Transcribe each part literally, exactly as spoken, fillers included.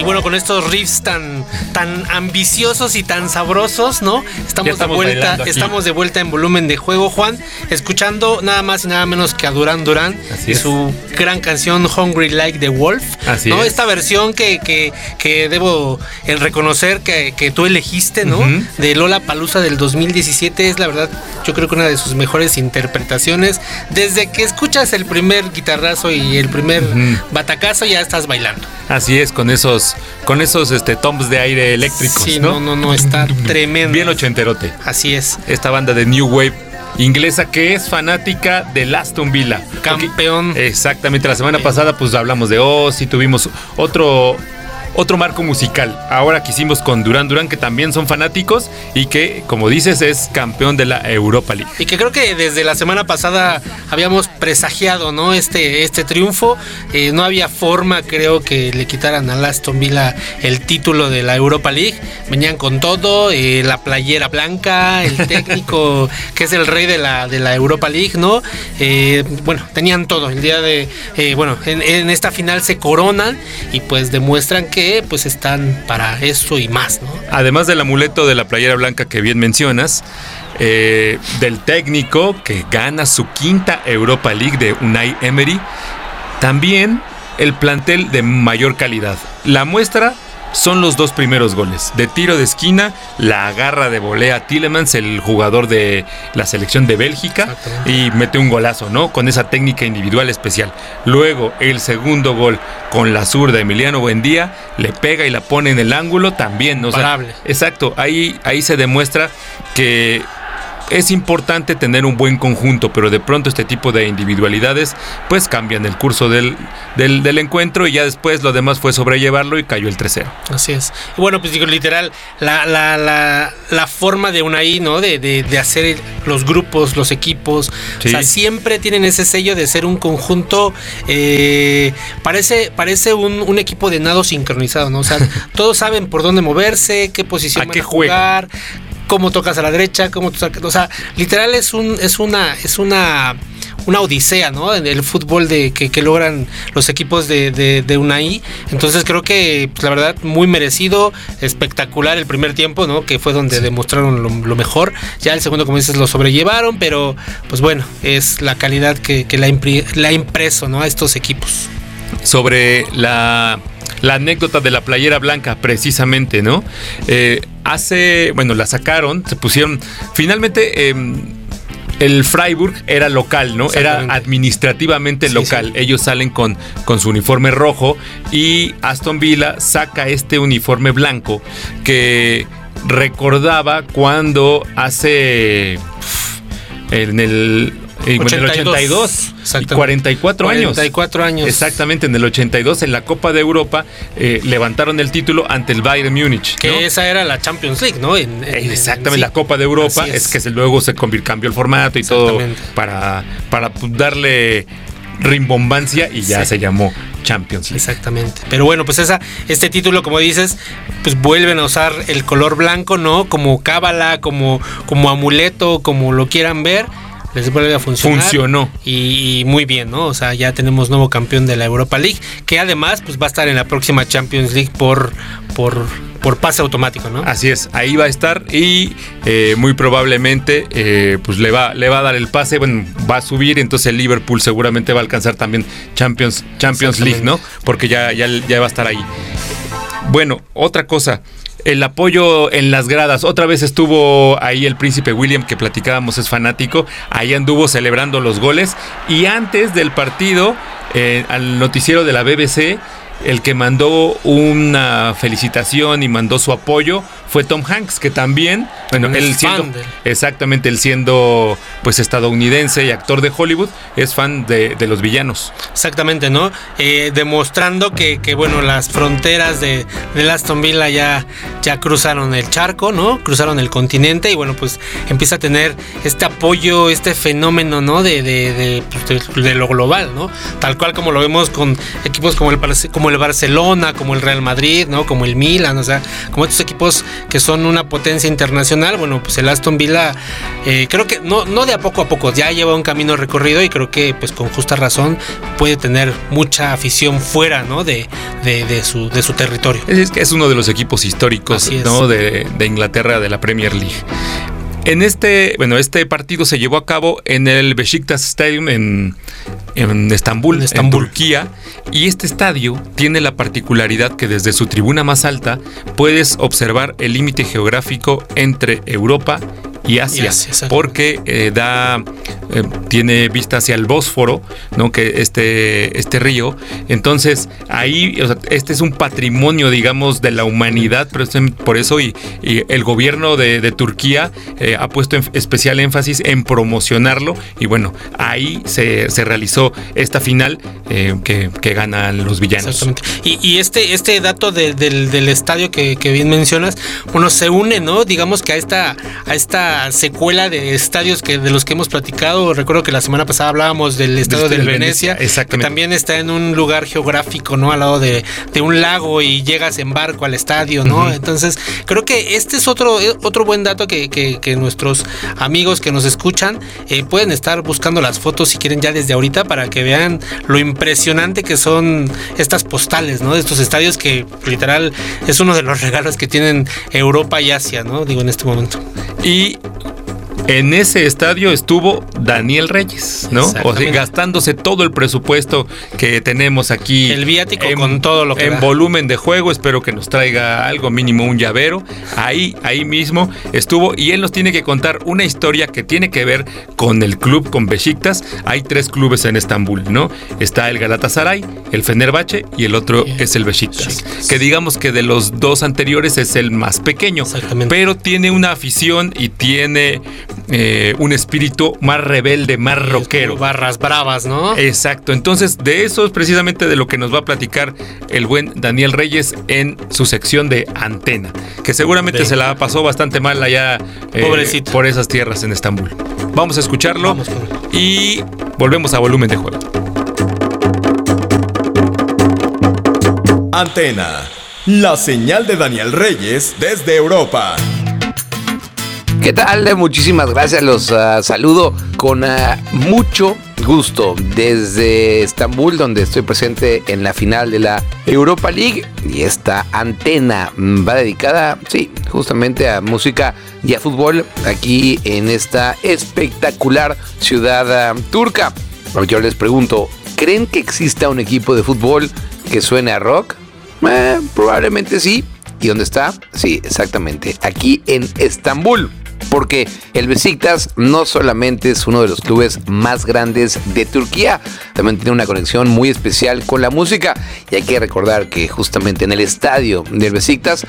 bueno, con estos riffs tan, tan ambiciosos y tan sabrosos, ¿no? Estamos, estamos de vuelta, estamos de vuelta en Volumen de Juego, Juan, escuchando nada más y nada menos que a Duran Duran y su gran canción Hungry Like the Wolf. Así ¿no? es. Esta versión que, que, que debo el reconocer que, que tú elegiste, ¿no? Uh-huh. De Lollapalooza del dos mil diecisiete es la verdad, yo creo que una de sus mejores interpretaciones. Desde que escuchas el primer guitarrazo y el primer uh-huh. batacazo ya estás bailando. Así es, con esos, con esos este, toms de aire eléctricos, sí, ¿no? no, no, no, está tremendo. Bien ochenterote. Así es. Esta banda de New Wave inglesa que es fanática del Aston Villa. Campeón. Porque, exactamente, la semana pasada pues hablamos de Ozzy, tuvimos otro... Otro marco musical. Ahora que hicimos con Duran Duran, que también son fanáticos y que, como dices, es campeón de la Europa League. Y que creo que desde la semana pasada habíamos presagiado, ¿no? Este, este triunfo. Eh, no había forma, creo, que le quitaran al Aston Villa el título de la Europa League. Venían con todo, eh, la playera blanca, el técnico que es el rey de la, de la Europa League, ¿no? Eh, bueno, tenían todo. El día de, eh, bueno, en, en esta final se coronan y pues demuestran que pues están para eso y más, ¿no? Además del amuleto de la playera blanca que bien mencionas, eh, del técnico que gana su quinta Europa League de Unai Emery, también el plantel de mayor calidad. La muestra son los dos primeros goles. De tiro de esquina, la agarra de volea Tielemans, el jugador de la selección de Bélgica, y mete un golazo, ¿no? Con esa técnica individual especial. Luego, el segundo gol con la zurda Emiliano Buendía, le pega y la pone en el ángulo también, ¿no? O sea, exacto, ahí, ahí se demuestra que es importante tener un buen conjunto, pero de pronto este tipo de individualidades pues cambian el curso del, del, del encuentro y ya después lo demás fue sobrellevarlo y cayó el tres cero. Así es. Y bueno, pues digo, literal, la, la, la, la forma de Unai, ¿no? De, de, de hacer los grupos, los equipos, sí. O sea, siempre tienen ese sello de ser un conjunto, eh, parece, parece un, un equipo de nado sincronizado, ¿no? O sea, todos saben por dónde moverse, qué posición ¿A van qué a jugar, juegan? Cómo tocas a la derecha, cómo tú sacas, o sea, literal es un es una es una una odisea, ¿no? En el fútbol de que, que logran los equipos de, de, de Unai. Entonces creo que pues, la verdad muy merecido, espectacular el primer tiempo, ¿no? Que fue donde sí. demostraron lo, lo mejor. Ya el segundo, como dices, lo sobrellevaron, pero pues bueno, es la calidad que, que la, impri, la ha impreso, ¿no? A estos equipos. Sobre la La anécdota de la playera blanca, precisamente, ¿no? Eh, hace, bueno, la sacaron, se pusieron, finalmente, eh, el Freiburg era local, ¿no? Era administrativamente sí, local. Sí. Ellos salen con, con su uniforme rojo y Aston Villa saca este uniforme blanco que recordaba cuando hace, en el... En el ochenta y dos, y cuarenta y cuatro años. cuarenta y cuatro años. Exactamente, en el ochenta y dos, en la Copa de Europa, eh, levantaron el título ante el Bayern Múnich, ¿no? Que esa era la Champions League, ¿no? En, en, Exactamente, en, sí. la Copa de Europa, es. es que se, luego se cambió el formato y todo para, para darle rimbombancia y ya sí. se llamó Champions League. Exactamente. Pero bueno, pues esa, este título, como dices, pues vuelven a usar el color blanco, ¿no? Como cábala, como, como amuleto, como lo quieran ver. Les vuelve a funcionar. Funcionó. Y, y muy bien, ¿no? O sea, ya tenemos nuevo campeón de la Europa League, que además pues va a estar en la próxima Champions League por, por, por pase automático, ¿no? Así es, ahí va a estar y eh, muy probablemente eh, pues le va, le va a dar el pase, bueno, va a subir, entonces el Liverpool seguramente va a alcanzar también Champions, Champions League, ¿no? Porque ya, ya, ya va a estar ahí. Bueno, otra cosa. El apoyo en las gradas, otra vez estuvo ahí el príncipe William, que platicábamos, es fanático, ahí anduvo celebrando los goles y antes del partido, eh, al noticiero de la B B C, el que mandó una felicitación y mandó su apoyo fue Tom Hanks, que también, bueno, él siendo, de... exactamente, él siendo pues estadounidense y actor de Hollywood, es fan de, de los villanos. Exactamente, ¿no? Eh, demostrando que, que, bueno, las fronteras de, de Aston Villa ya, ya cruzaron el charco, ¿no? Cruzaron el continente y, bueno, pues empieza a tener este apoyo, este fenómeno, ¿no? De, de, de, de, de lo global, ¿no? Tal cual como lo vemos con equipos como el, como como el Barcelona, como el Real Madrid, ¿no? Como el Milan, o sea, como estos equipos que son una potencia internacional. Bueno, pues el Aston Villa eh, creo que no, no de a poco a poco, ya lleva un camino recorrido y creo que pues con justa razón puede tener mucha afición fuera, ¿no? de, de, de, su, de su territorio. Es que es uno de los equipos históricos, ¿no? de, de Inglaterra, de la Premier League. En este, bueno, este partido se llevó a cabo en el Beşiktaş Stadium en, en Estambul, en Estambul, en Turquía, y este estadio tiene la particularidad que desde su tribuna más alta puedes observar el límite geográfico entre Europa y Asia, y Asia porque eh, da eh, tiene vista hacia el Bósforo, ¿no? Que este este río. Entonces ahí, o sea, este es un patrimonio, digamos, de la humanidad, pero por eso y, y el gobierno de, de Turquía eh, ha puesto en especial énfasis en promocionarlo, y bueno, ahí se, se realizó esta final eh, que, que ganan los villanos. Exactamente. Y, y este este dato de, del, del estadio que, que bien mencionas, bueno, se une, ¿no? Digamos que a esta a esta secuela de estadios que de los que hemos platicado. Recuerdo que la semana pasada hablábamos del estadio del Venecia, Venecia que también está en un lugar geográfico, ¿no? Al lado de, de un lago y llegas en barco al estadio, ¿no? Uh-huh. Entonces, creo que este es otro, otro buen dato que, que, que nuestros amigos que nos escuchan eh, pueden estar buscando las fotos si quieren ya desde ahorita para que vean lo impresionante que son estas postales, ¿no? De estos estadios que literal es uno de los regalos que tienen Europa y Asia, ¿no? Digo, en este momento. Y en ese estadio estuvo Daniel Reyes, ¿no? O sea, gastándose todo el presupuesto que tenemos aquí. El viático en, con todo lo que En da. volumen de juego, espero que nos traiga algo, mínimo un llavero. Ahí, ahí mismo estuvo, y él nos tiene que contar una historia que tiene que ver con el club, con Beşiktaş. Hay tres clubes en Estambul, ¿no? Está el Galatasaray, el Fenerbahce y el otro yeah. es el Beşiktaş. Que digamos que de los dos anteriores es el más pequeño. Exactamente. Pero tiene una afición y tiene Eh, un espíritu más rebelde, más rockero. Barras bravas, ¿no? Exacto. Entonces, de eso es precisamente de lo que nos va a platicar el buen Daniel Reyes en su sección de Antena, que seguramente Venga. se la pasó bastante mal allá eh, por esas tierras en Estambul. Vamos a escucharlo Vamos y volvemos a Volumen de Juego. Antena, la señal de Daniel Reyes desde Europa. ¿Qué tal? Muchísimas gracias, los uh, saludo con uh, mucho gusto desde Estambul, donde estoy presente en la final de la Europa League, y esta Antena va dedicada, sí, justamente a música y a fútbol aquí en esta espectacular ciudad uh, turca. Yo les pregunto, ¿creen que exista un equipo de fútbol que suene a rock? Eh, probablemente sí. ¿Y dónde está? Sí, exactamente, aquí en Estambul. Porque el Beşiktaş no solamente es uno de los clubes más grandes de Turquía, también tiene una conexión muy especial con la música, y hay que recordar que justamente en el estadio del Beşiktaş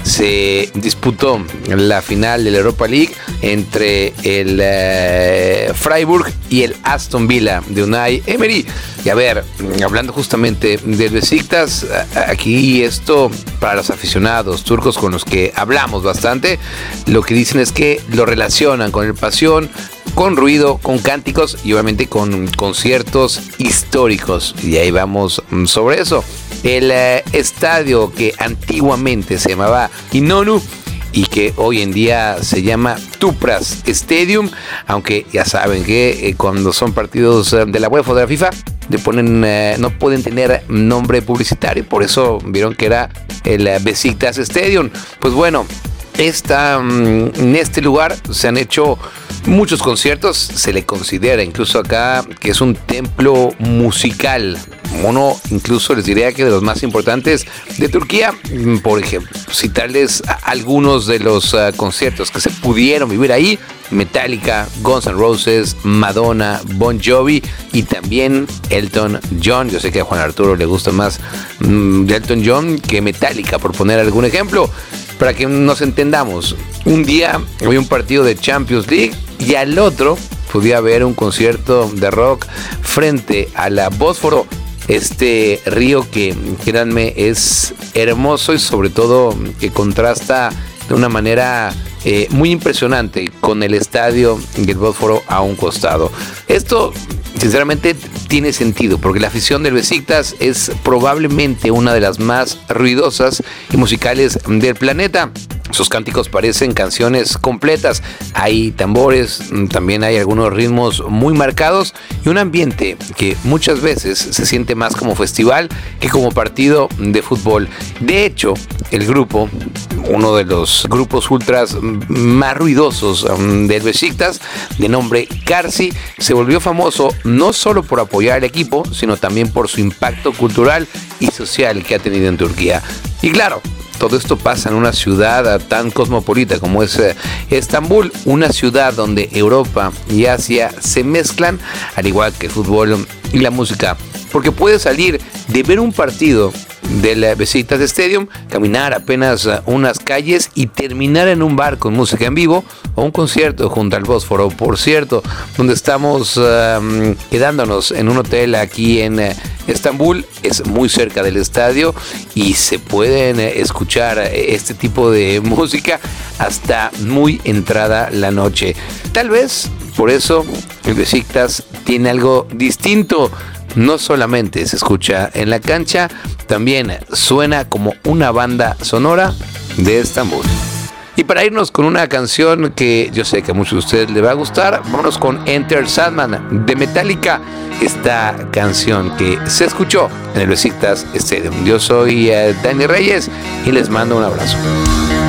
se disputó la final de la Europa League entre el eh, Freiburg y el Aston Villa de Unai Emery. Y a ver, hablando justamente del Beşiktaş, aquí esto para los aficionados turcos con los que hablamos bastante, lo que dicen es que lo relacionan con el pasión, con ruido, con cánticos y obviamente con conciertos históricos. Y ahí vamos sobre eso. El eh, estadio que antiguamente se llamaba Inonu y que hoy en día se llama Tüpraş Stadium, aunque ya saben que eh, cuando son partidos eh, de la UEFA o de la FIFA le ponen, eh, no pueden tener nombre publicitario, por eso vieron que era el eh, Beşiktaş Stadium. Pues bueno, esta, en este lugar se han hecho muchos conciertos, se le considera incluso acá que es un templo musical, uno incluso les diría que de los más importantes de Turquía. Por ejemplo, citarles algunos de los uh, conciertos que se pudieron vivir ahí: Metallica, Guns N' Roses, Madonna, Bon Jovi y también Elton John. Yo sé que a Juan Arturo le gusta más mmm, de Elton John que Metallica, por poner algún ejemplo. Para que nos entendamos, un día había un partido de Champions League y al otro podía haber un concierto de rock frente a la Bósforo, este río que, créanme, es hermoso y sobre todo que contrasta de una manera eh, muy impresionante con el estadio del Bósforo a un costado. Esto sinceramente tiene sentido, porque la afición del Beşiktaş es probablemente una de las más ruidosas y musicales del planeta. Sus cánticos parecen canciones completas. Hay tambores, también hay algunos ritmos muy marcados y un ambiente que muchas veces se siente más como festival que como partido de fútbol. De hecho, el grupo, uno de los grupos ultras más ruidosos del Beşiktaş, de nombre Karsi, se volvió famoso no solo por apoyar al equipo, sino también por su impacto cultural y social que ha tenido en Turquía. Y claro, todo esto pasa en una ciudad tan cosmopolita como es eh, Estambul, una ciudad donde Europa y Asia se mezclan, al igual que el fútbol y la música. Porque puedes salir de ver un partido del Beşiktaş Stadium, caminar apenas unas calles y terminar en un bar con música en vivo o un concierto junto al Bósforo, por cierto, donde estamos um, quedándonos en un hotel aquí en uh, Estambul. Es muy cerca del estadio y se pueden uh, escuchar este tipo de música hasta muy entrada la noche. Tal vez por eso el Beşiktaş tiene algo distinto. No solamente se escucha en la cancha, también suena como una banda sonora de Estambul. Y para irnos con una canción que yo sé que a muchos de ustedes les va a gustar, vámonos con Enter Sandman de Metallica, esta canción que se escuchó en el Beşiktaş Stadium. Yo soy uh, Dani Reyes y les mando un abrazo.